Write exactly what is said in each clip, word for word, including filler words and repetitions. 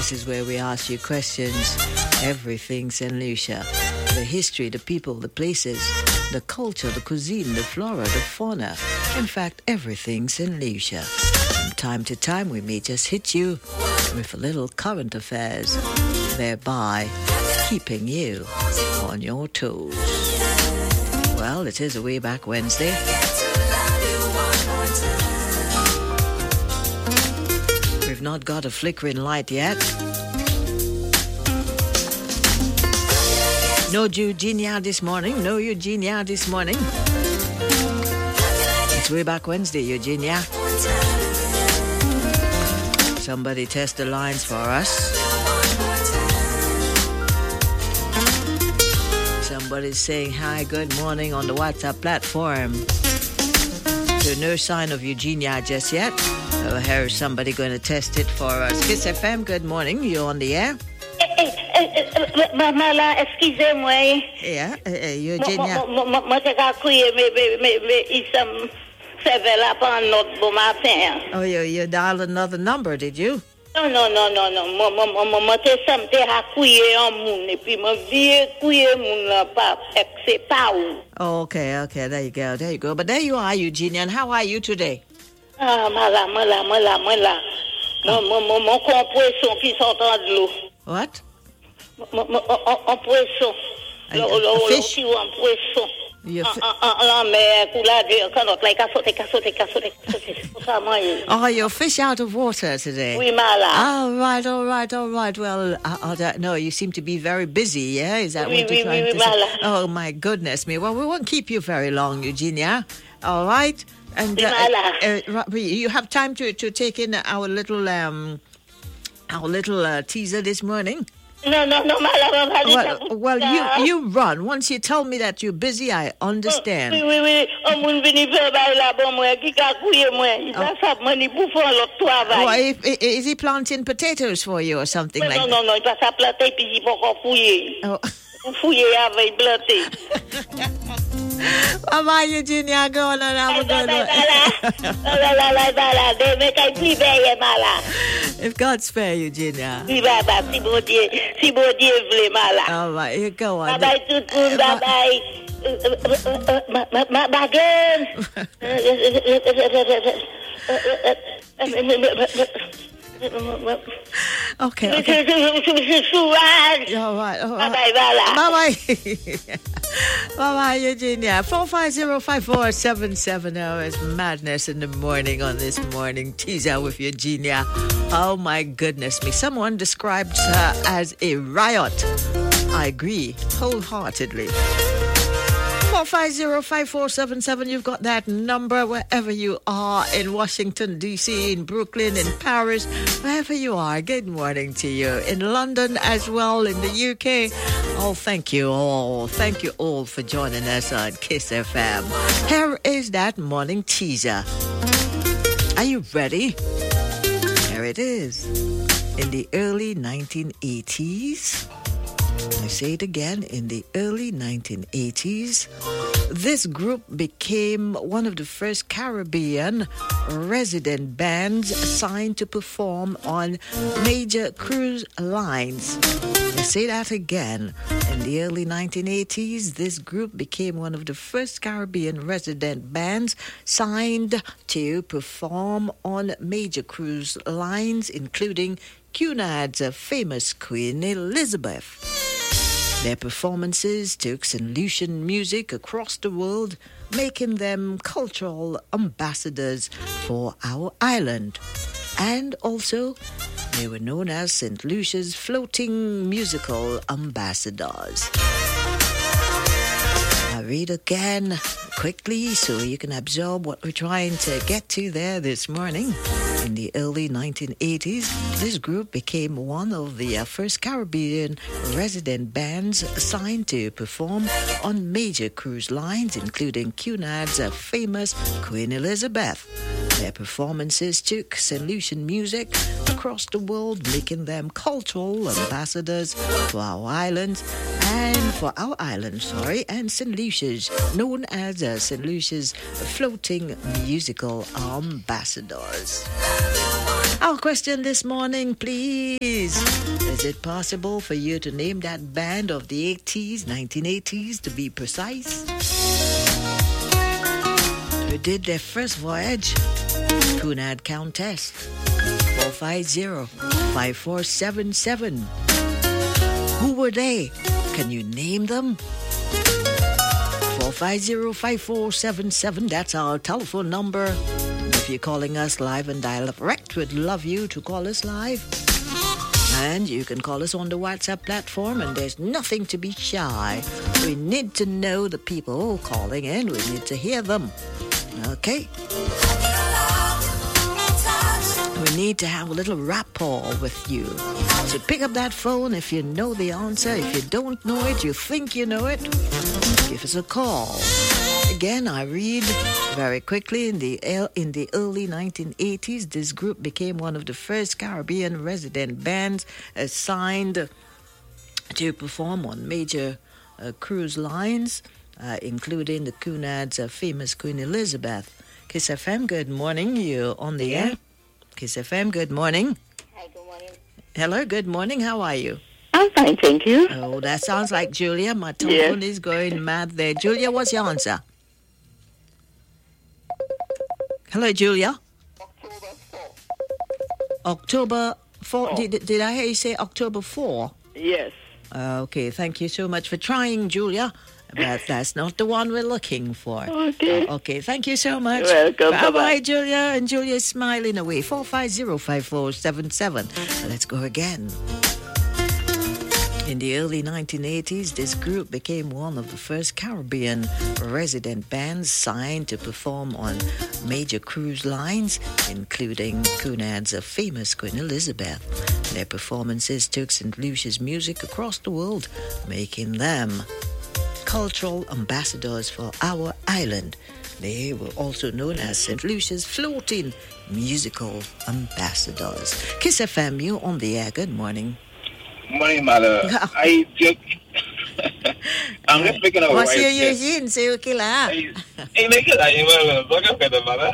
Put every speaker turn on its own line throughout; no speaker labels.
This is where we ask you questions. Everything Saint Lucia. The history, the people, the places, the culture, the cuisine, the flora, the fauna. In fact, everything Saint Lucia. From time to time, we may just hit you with a little current affairs, thereby keeping you on your toes. Well, it is a way back Wednesday. We've not got a flickering light yet. No Eugenia this morning. No Eugenia this morning. It's way back Wednesday, Eugenia. Somebody test the lines for us. Somebody's saying hi, good morning on the WhatsApp platform. So no sign of Eugenia just yet. Oh, here is somebody going to test it for us. Kiss F M, good morning. You on the air?
Mala, excusez-moi.
Yeah, Eugenia.
Moi, c'est qu'à crier, mais ils sont servés là pendant notre bon matin.
Oh, you, you dialed another number, did you?
Non, non, non, non, non. Moi, moi, moi, moi, c'est ça, m'te à crier en moun, et puis moi, vieux crier moun là, pas, c'est pas où.
Oh, okay, okay, there you go, there you go. But there you are, Eugenia, and how are you today?
Ah, mala, mala, mala, mala. Moi, moi, moi, mon compression qui sort de l'eau.
What?
En poisson.
A fish?
En poisson.
En
mer, couler,
Oh, you're fish out of water today?
Oui, mala.
All right, all right, all right. Well, I, I don't know. You seem to be very busy, yeah? Is that
Oui,
what you're
oui,
trying
oui,
to
mala.
say? Oh, my goodness me. Well, we won't keep you very long, Eugenia. All right? And
Oui, mala.
uh, uh, you have time to, to take in our little um, our little uh, teaser this morning?
No, no, no, mala, mala.
Well, well, you you run. Once you tell me that you're busy, I understand.
Oui, oui, oui. On moun vini faire bail là bon moi qui ka couiller moi. Il va ça mani pour faire l'autre travail.
Well, if, if, is he planting potatoes for you or something like
Non,
that?
non, non, il va ça planter puis il va encore fouiller.
Oh.
Fouiller avec planter.
Bye-bye, Eugenia. Go on and have a good one. If God spare you, Eugenia. All right, here go on.
Bye-bye, tout bye-bye.
Okay, okay. All right, all right. Bye-bye. Bye-bye, Eugenia. four five zero, five four seven seven zero is madness in the morning on this morning teaser with Eugenia. Oh, my goodness me. Someone described her as a riot. I agree wholeheartedly. four five zero, five four seven seven. You've got that number wherever you are in Washington, D C, in Brooklyn, in Paris, wherever you are. Good morning to you. In London as well, in the U K. Oh, thank you all. Thank you all for joining us on Kiss F M. Here is that morning teaser. Are you ready? Here it is. In the early nineteen eighties, I say it again, in the early nineteen eighties, this group became one of the first Caribbean resident bands assigned to perform on major cruise lines. I say that again. In the early nineteen eighties, this group became one of the first Caribbean resident bands signed to perform on major cruise lines, including Cunard's famous Queen Elizabeth. Their performances took Saint Lucian music across the world, making them cultural ambassadors for our island. And also, they were known as Saint Lucia's floating musical ambassadors. I read again quickly so you can absorb what we're trying to get to there this morning. In the early nineteen eighties, this group became one of the first Caribbean resident bands assigned to perform on major cruise lines, including Cunard's famous Queen Elizabeth. Their performances took Saint Lucian music across the world, making them cultural ambassadors for our island and for our island, sorry, and Saint Lucia's, known as uh, Saint Lucia's floating musical ambassadors. Our question this morning, please. Is it possible for you to name that band of the eighties, nineteen eighties, to be precise? Who did their first voyage? Cunard Countess. four five zero, five four seven seven. Who were they? Can you name them? four five zero, five four seven seven. That's our telephone number. If you're calling us live and direct, we'd love you to call us live. And you can call us on the WhatsApp platform, and there's nothing to be shy. We need to know the people calling in. We need to hear them. Okay? We need to have a little rapport with you. So pick up that phone if you know the answer. If you don't know it, you think you know it, give us a call. Again, I read very quickly. In the in the early nineteen eighties, this group became one of the first Caribbean resident bands assigned to perform on major uh, cruise lines, uh, including the Cunard's uh, famous Queen Elizabeth. Kiss F M, good morning. You on the air? Kiss F M, good morning.
Hi, good morning.
Hello, good morning. How are you?
I'm fine, thank you.
Oh, that sounds like Julia. My telephone yes. is going mad there. Julia, what's your answer? Hello, Julia.
October fourth.
October fourth. Did, did I hear you say October fourth?
Yes.
Uh, okay, thank you so much for trying, Julia. But that's not the one we're looking for.
Okay.
Uh, okay, thank you so much.
You're welcome.
Bye-bye,
Bye-bye.
Julia. And Julia's smiling away. four five zero, five four seven seven. Let's go again. In the early nineteen eighties, this group became one of the first Caribbean resident bands signed to perform on major cruise lines, including Cunard's famous Queen Elizabeth. Their performances took Saint Lucia's music across the world, making them cultural ambassadors for our island. They were also known as Saint Lucia's floating musical ambassadors. Kiss F M, you on the air. Good morning.
Morning, mother. I just, I'm just speaking of
What's
wife.
your Eugene? Say okay lah.
Hey, make it like you will look up at the mother.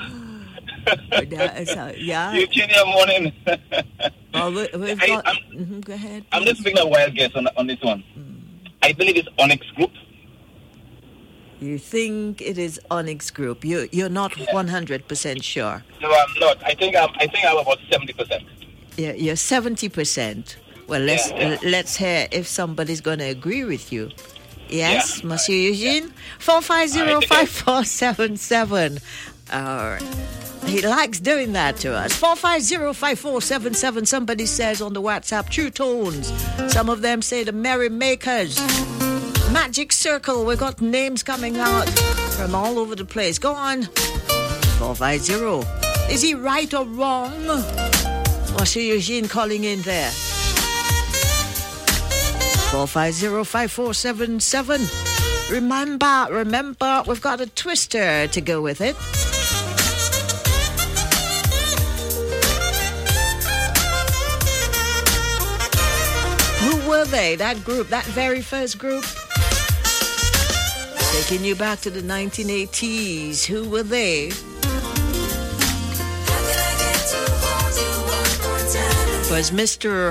Yeah.
Eugene, your morning.
Oh, we, we've
I,
got,
I'm,
mm-hmm, go ahead.
I'm just speaking of wild guess on, on this one. Mm. I believe it's Onyx Group.
You think it is Onyx Group? You you're not one hundred percent sure.
No, I'm not. I think I'm. I think I'm about seventy percent.
Yeah, you're seventy percent. Well, let's
yeah, yeah.
Uh, let's hear if somebody's going to agree with you. Yes,
yeah.
Monsieur Eugene? four five zero, five four seven seven. Uh, he likes doing that to us. four five zero, five four seven seven. Somebody says on the WhatsApp, True Tones. Some of them say the Merry Makers. Magic Circle. We've got names coming out from all over the place. Go on. four five zero. Is he right or wrong? Monsieur Eugene calling in there. four five zero, five four seven seven. Remember, remember, we've got a twister to go with it. Who were they? That group, that very first group? Taking you back to the nineteen eighties. Who were they? Was Mister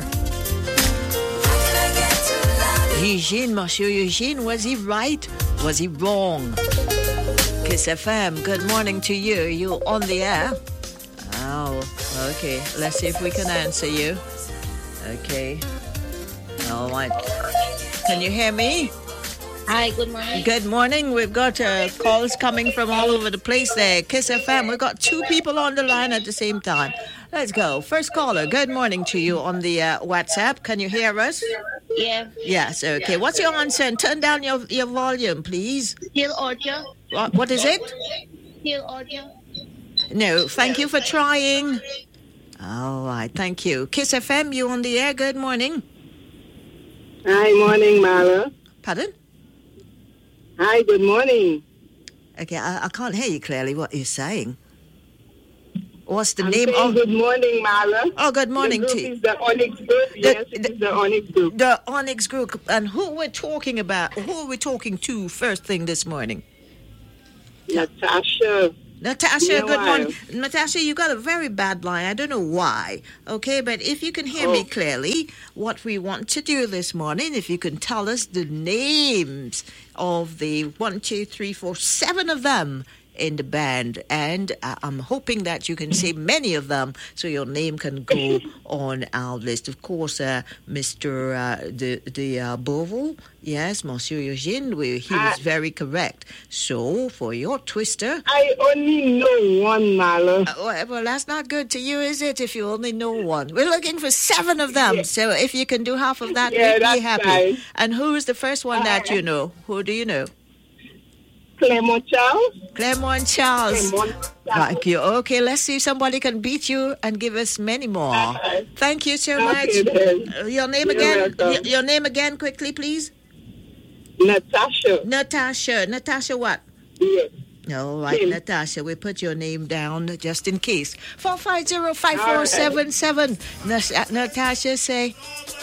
Eugene, Monsieur Eugene, was he right? Was he wrong? Kiss F M, good morning to you. You on the air? Oh, okay. Let's see if we can answer you. Okay. All right. Can you hear me?
Hi, good morning.
Good morning. We've got uh, calls coming from all over the place there. Kiss F M, we've got two people on the line at the same time. Let's go. First caller, good morning to you on the uh, WhatsApp. Can you hear us?
Yeah.
Yes, okay. What's your answer? And turn down your, your volume, please.
Still audio.
What, what is it?
Still audio.
No, thank you for trying. All right, thank you. Kiss F M, you on the air. Good morning.
Hi, morning, Mara.
Pardon?
Hi, good morning.
Okay, I, I can't hear you clearly what you're saying. What's the
I'm
name
saying
of...
Good morning, Mara.
Oh, good morning
the
to
group
you.
Is the Onyx Group.
The,
yes,
the,
it is the Onyx Group.
The Onyx Group. And who we're talking about, who are we talking to first thing this morning?
Natasha.
Natasha,
Yeah,
good
why?
morning. Natasha, you got a very bad line. I don't know why. Okay, but if you can hear
Oh.
me clearly, what we want to do this morning, if you can tell us the names of the one, two, three, four, seven of them in the band, and uh, I'm hoping that you can say many of them so your name can go on our list. Of course, uh, Mister Uh, the the uh, Beauvau, yes, Monsieur Eugene, we, he was
I-
very correct. So for your twister,
I only know one, Marla.
uh, well, well, that's not good to you, is it? If you only know one, we're looking for seven of them. So if you can do half of that,
Yeah,
we'd be
that's
happy.
fine.
And who is the first one that you know? Who do you know?
Clement Charles.
Clement Charles.
Clement Charles.
Thank you. Okay, let's see if somebody can beat you and give us many more.
Uh-huh.
Thank you so
Okay,
much.
then.
Uh, Your name
You're
again?
welcome.
Y- Your name again, quickly, please.
Natasha.
Natasha. Natasha what?
Yes.
All right,
Kim.
Natasha, we put your name down just in case. four five zero, five four seven seven. Nas- Natasha say...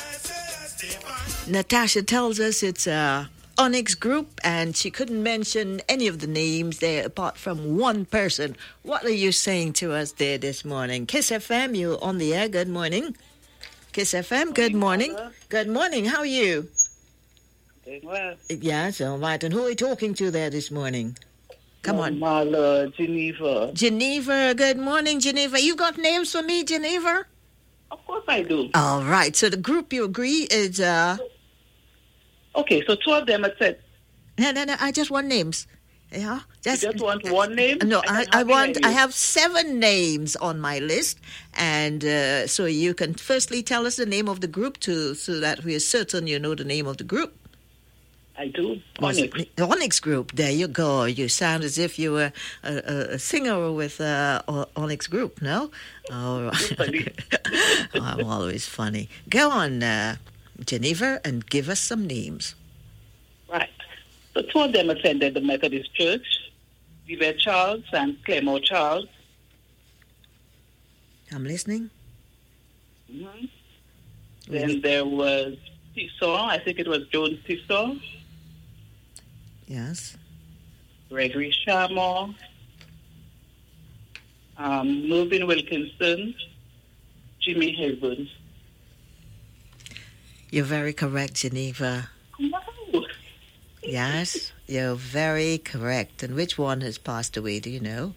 Natasha tells us it's a Onyx Group, and she couldn't mention any of the names there apart from one person. What are you saying to us there this morning? Kiss F M, you on the air. Good morning. Kiss F M, good morning. Good morning. How are you?
Doing well.
Yes, all right. And who are you talking to there this morning? Come on.
Marla, Geneva.
Geneva, good morning, Geneva. You got names for me, Geneva?
Of course I do.
All right. So the group, you agree, is... uh
Okay, so two of them had said,
No, no, no. I just want names. Yeah,
you just want one name?
No,
can
I,
have
I want.
many.
I have seven names on my list, and uh, so you can firstly tell us the name of the group, to so that we are certain you know the name of the group.
I do.
Was
Onyx.
it the Onyx Group. There you go. You sound as if you were a, a, a singer with uh, O- Onyx Group. No, all right.
Funny.
Oh, I'm always funny. Go on, uh, Geneva, and give us some names.
Right. So two of them attended the Methodist Church, Yvette Charles and Clement Charles.
I'm listening.
Mm-hmm. Then there was Tissot, I think it was Joan Tissot,
Yes.
Gregory Sharma, um, Melvin Wilkinson, Jimmy Haven.
You're very correct, Geneva.
Wow.
Yes, you're very correct. And which one has passed away? Do you know?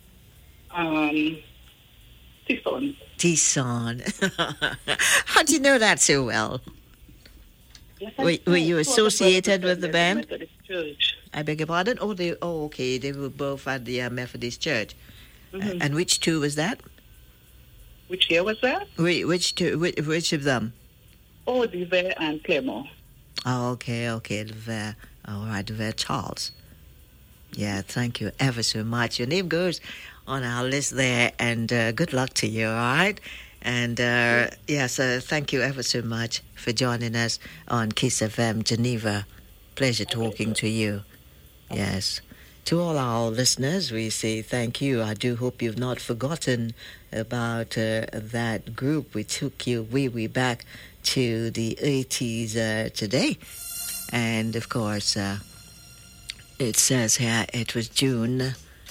Um, Tissot.
Tison. How do you know that so well?
Yes,
Were-
I
were you
know.
associated
Two of
with the
them
band?
attended Methodist Church.
I beg your pardon? Oh, they. Oh, okay. They were both at the uh, Methodist Church.
Mhm.
Uh, and which two was that?
Which year was that?
Which, which two? Which, which of them?
Oh, Diver and Clement.
Oh, okay, okay. Lever. All right, Lever Charles. Yeah, thank you ever so much. Your name goes on our list there, and uh, good luck to you, all right? And uh, yes, uh, thank you ever so much for joining us on Kiss F M Geneva. Pleasure talking to you. Yes. To all our listeners, we say thank you. I do hope you've not forgotten about uh, that group. We took you way, way back to the eighties uh, today. And, of course, uh, it says here it was June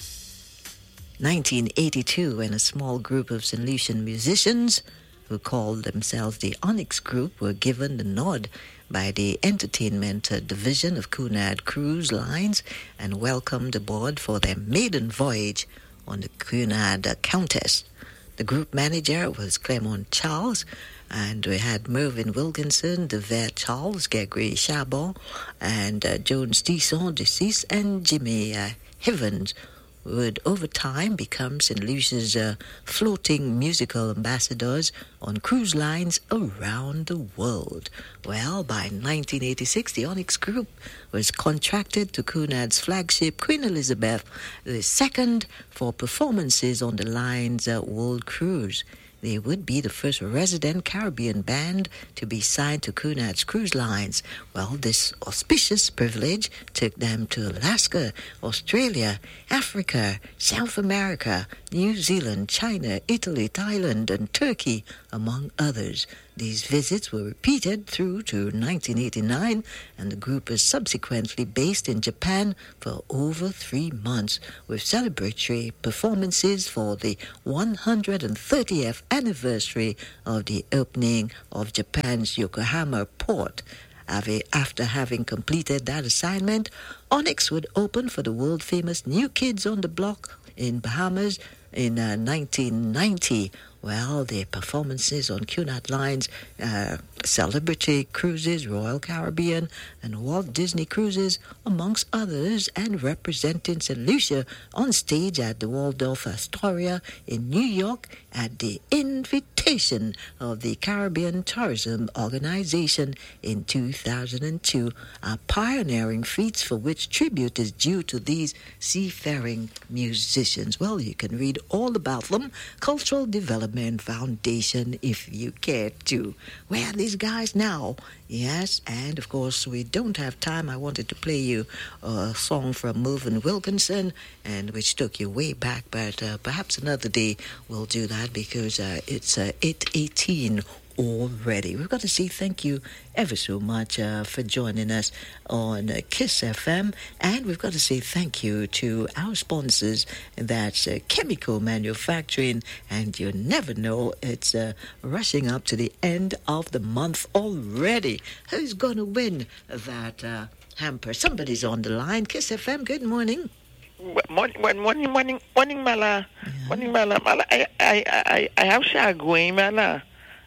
nineteen eighty-two when a small group of Saint Lucian musicians who called themselves the Onyx Group were given the nod by the entertainment uh, division of Cunard Cruise Lines and welcomed aboard for their maiden voyage on the Cunard uh, Countess. The group manager was Clement Charles, and we had Mervyn Wilkinson, Devere Charles, Gregory Chabot, and uh, Jones Tisson, deceased, and Jimmy uh, Hivens, would over time become Saint Lucia's uh, floating musical ambassadors on cruise lines around the world. Well, by nineteen eighty-six, the Onyx Group was contracted to Cunard's flagship Queen Elizabeth the Second for performances on the line's uh, world cruise. They would be the first resident Caribbean band to be signed to Cunard's cruise lines. Well, this auspicious privilege took them to Alaska, Australia, Africa, South America, New Zealand, China, Italy, Thailand, and Turkey, among others. These visits were repeated through to nineteen eighty-nine, and the group was subsequently based in Japan for over three months, with celebratory performances for the one hundred thirtieth anniversary of the opening of Japan's Yokohama port. After having completed that assignment, Onyx would open for the world-famous New Kids on the Block in Bahamas in uh, nineteen ninety. Well, their performances on Cunard Line's uh, Celebrity Cruises, Royal Caribbean, and Walt Disney Cruises, amongst others, and representing Saint Lucia on stage at the Waldorf Astoria in New York at the invitation of the Caribbean Tourism Organization in two thousand two, are pioneering feats for which tribute is due to these seafaring musicians. Well, you can read all about them. Cultural Development Foundation, if you care to. Where are these guys now? Yes, and of course, we don't have time. I wanted to play you a song from Mervyn Wilkinson, and which took you way back, but uh, perhaps another day we'll do that because uh, it's uh, eight eighteen already. We've got to say thank you ever so much uh, for joining us on uh, Kiss F M, and we've got to say thank you to our sponsors. That's uh, Chemical Manufacturing, and you never know, it's uh, rushing up to the end of the month already. Who's going to win that uh, hamper? Somebody's on the line. Kiss F M, good morning.
Morning, morning, morning, morning, Mala. Yeah. Morning, Mala. Mala, I, I, I, I have Shagway, Mala.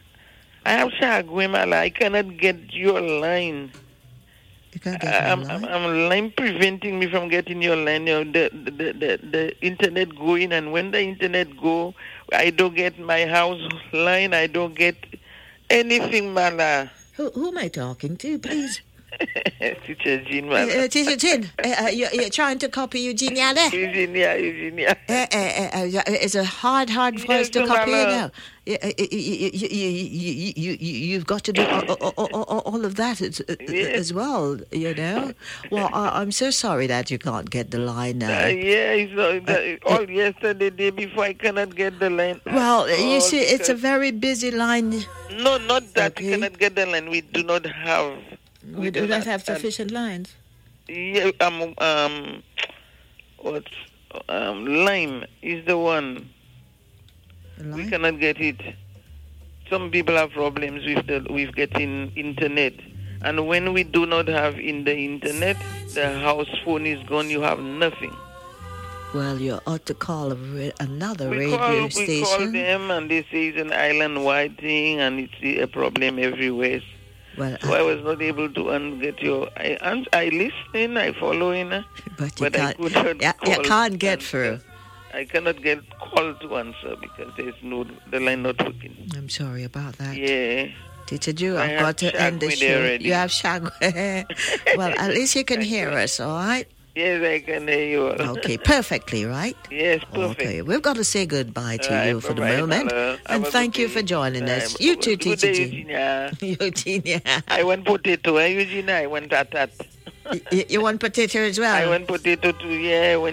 I have Shagway, Mala. I cannot get your line.
You can't get uh,
I'm,
line?
I'm, I'm line preventing me from getting your line. You know, the, the, the, the internet going, and when the internet go, I don't get my house line. I don't get anything, Mala.
Who, who am I talking to, please?
Teacher Jean, Mala.
Uh, Teacher Jean, uh, uh, you're, you're trying to copy Eugenia there?
Eugenia, Eugenia.
Uh, uh, uh, uh, it's a hard, hard for
Yes,
us to copy
Mala.
you now. You, you, you, you, you, you've got to do all, all, all, all of that as,
Yes.
as well, you know. Well, I, I'm so sorry that you can't get the line now.
Uh, yeah, it's, uh, the,
Uh,
all yesterday, day before, I cannot get the line.
Well, you
All
see, it's a
because-
very busy line.
No, not that.
Okay.
We cannot get the line. We do not have.
We do not have sufficient lines.
Yeah, um, um, what? Um, Lime is the one.
The
We
line?
cannot get it. Some people have problems with the with getting internet, and when we do not have in the internet, the house phone is gone. You have nothing.
Well, you ought to call a ra- another
We
radio
call, we
station.
call them, and they say it's an island-wide thing, and it's a problem everywhere.
Well,
So I was not able to un- get your. I un- I listen, I follow in, uh,
but you
but I
can't,
could not
yeah,
call
you can't get
answer.
through.
I cannot get call to answer because there's no the line not working.
I'm sorry about that.
Yeah.
Teacher Jew,
I
I've
have
got to end the
Shagway
show.
there already.
You have Shagway. Well, at least you can hear us, all right?
Yes, I can hear you. all.
Okay, perfectly, right?
Yes, perfect.
Okay, we've got to say goodbye to
All
you
right,
for the
bye-bye,
moment.
Mala.
And
Have a
thank
good
you
day.
for joining
All
us.
right,
You
bye-bye.
too,
Good
Teacher
day,
Jean.
Eugenia.
Eugenia.
I want potato, eh, Eugenia? I want that. that.
you, you want potato as well?
I want potato too, yeah. When